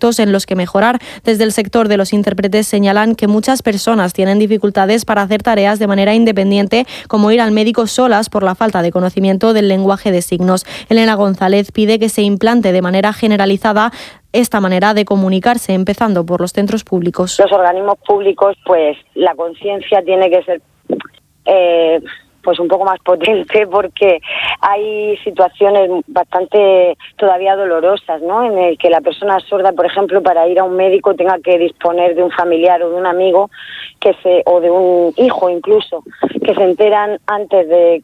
aspectos en los que mejorar. Desde el sector de los intérpretes señalan que muchas personas tienen dificultades para hacer tareas de manera independiente, como ir al médico solas por la falta de conocimiento del lenguaje de signos. Elena González pide que se implante de manera generalizada esta manera de comunicarse, empezando por los centros públicos. Los organismos públicos, pues la conciencia tiene que ser pues un poco más potente, porque hay situaciones bastante todavía dolorosas, ¿no? En el que la persona sorda, por ejemplo, para ir a un médico tenga que disponer de un familiar o de un amigo o de un hijo incluso, que se enteran antes del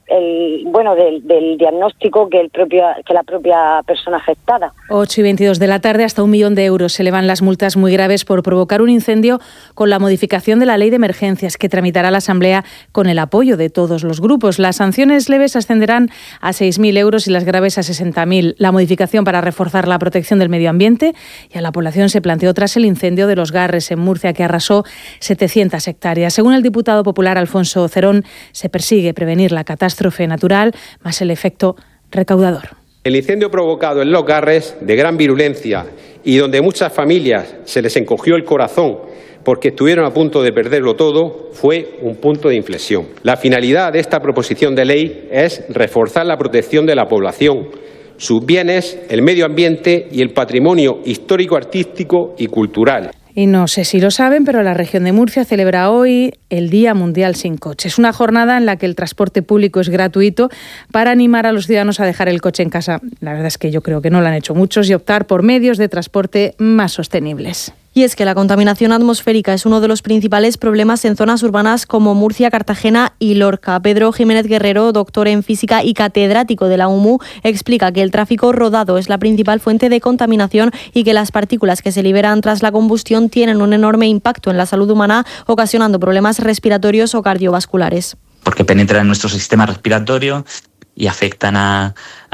diagnóstico que la propia persona afectada. 8:22 de la tarde, hasta 1 millón de euros se elevan las multas muy graves por provocar un incendio con la modificación de la ley de emergencias que tramitará la Asamblea con el apoyo de todos los grupos. Las sanciones leves ascenderán a 6.000 euros y las graves a 60.000. La modificación para reforzar la protección del medio ambiente y a la población se planteó tras el incendio de Los Garres en Murcia, que arrasó 700 hectáreas. Según el diputado popular Alfonso Cerón, se persigue prevenir la catástrofe natural más el efecto recaudador. El incendio provocado en Los Garres, de gran virulencia y donde muchas familias se les encogió el corazón porque estuvieron a punto de perderlo todo, fue un punto de inflexión. La finalidad de esta proposición de ley es reforzar la protección de la población, sus bienes, el medio ambiente y el patrimonio histórico, artístico y cultural. Y no sé si lo saben, pero la región de Murcia celebra hoy el Día Mundial sin Coche. Es una jornada en la que el transporte público es gratuito para animar a los ciudadanos a dejar el coche en casa. La verdad es que yo creo que no lo han hecho muchos, y optar por medios de transporte más sostenibles. Y es que la contaminación atmosférica es uno de los principales problemas en zonas urbanas como Murcia, Cartagena y Lorca. Pedro Jiménez Guerrero, doctor en física y catedrático de la UMU, explica que el tráfico rodado es la principal fuente de contaminación y que las partículas que se liberan tras la combustión tienen un enorme impacto en la salud humana, ocasionando problemas respiratorios o cardiovasculares. Porque penetran en nuestro sistema respiratorio y afectan a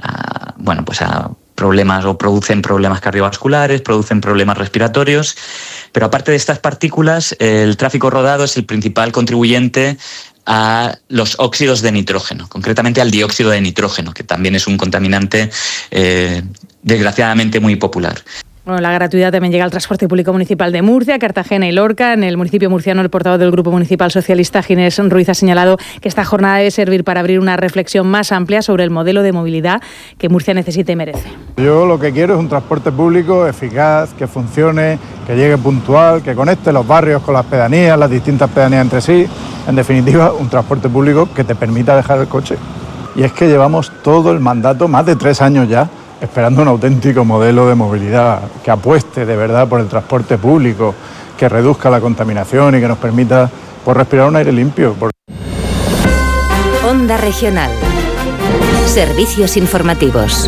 problemas, o producen problemas cardiovasculares, producen problemas respiratorios. Pero aparte de estas partículas, el tráfico rodado es el principal contribuyente a los óxidos de nitrógeno, concretamente al dióxido de nitrógeno, que también es un contaminante desgraciadamente muy popular. Bueno, la gratuidad también llega al transporte público municipal de Murcia, Cartagena y Lorca. En el municipio murciano, el portavoz del Grupo Municipal Socialista, Ginés Ruiz, ha señalado que esta jornada debe servir para abrir una reflexión más amplia sobre el modelo de movilidad que Murcia necesita y merece. Yo lo que quiero es un transporte público eficaz, que funcione, que llegue puntual, que conecte los barrios con las pedanías, las distintas pedanías entre sí. En definitiva, un transporte público que te permita dejar el coche. Y es que llevamos todo el mandato, más de 3 años ya, esperando un auténtico modelo de movilidad que apueste de verdad por el transporte público, que reduzca la contaminación y que nos permita respirar un aire limpio. Onda Regional. Servicios informativos.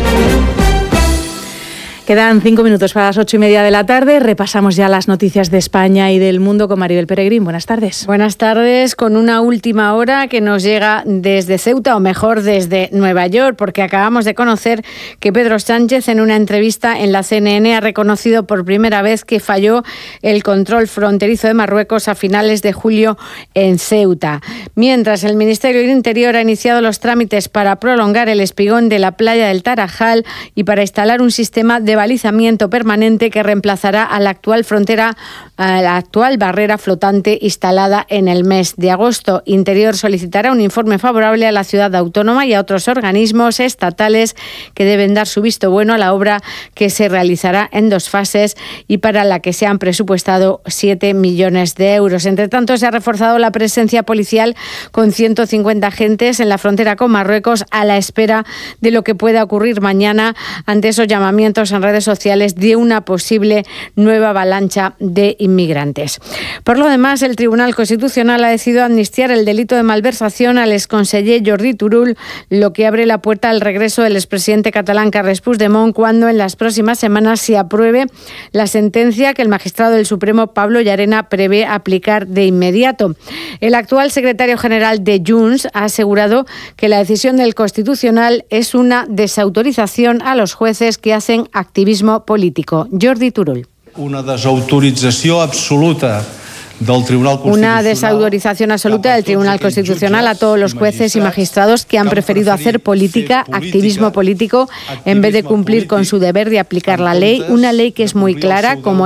Quedan 5 minutos para las 8:30 de la tarde. Repasamos ya las noticias de España y del mundo con Maribel Peregrín. Buenas tardes. Buenas tardes, con una última hora que nos llega desde Ceuta, o mejor desde Nueva York, porque acabamos de conocer que Pedro Sánchez, en una entrevista en la CNN, ha reconocido por primera vez que falló el control fronterizo de Marruecos a finales de julio en Ceuta. Mientras, el Ministerio del Interior ha iniciado los trámites para prolongar el espigón de la playa del Tarajal y para instalar un sistema de balizamiento permanente que reemplazará a la actual barrera flotante instalada en el mes de agosto. Interior solicitará un informe favorable a la ciudad autónoma y a otros organismos estatales que deben dar su visto bueno a la obra, que se realizará en 2 fases y para la que se han presupuestado 7 millones de euros. Entre tanto, se ha reforzado la presencia policial con 150 agentes en la frontera con Marruecos, a la espera de lo que pueda ocurrir mañana ante esos llamamientos en redes sociales de una posible nueva avalancha de inmigrantes. Por lo demás, el Tribunal Constitucional ha decidido amnistiar el delito de malversación al exconseller Jordi Turull, lo que abre la puerta al regreso del expresidente catalán Carles Puigdemont cuando en las próximas semanas se apruebe la sentencia que el magistrado del Supremo Pablo Llarena prevé aplicar de inmediato. El actual secretario general de Junts ha asegurado que la decisión del Constitucional es una desautorización a los jueces que hacen activismo político. Jordi Turull. Una desautorització absoluta del Tribunal Constitucional. Una desautorización absoluta del Tribunal Constitucional a todos los jueces y magistrados que han preferido hacer política, activismo político, en vez de cumplir con su deber de aplicar la ley, una ley que es muy clara, como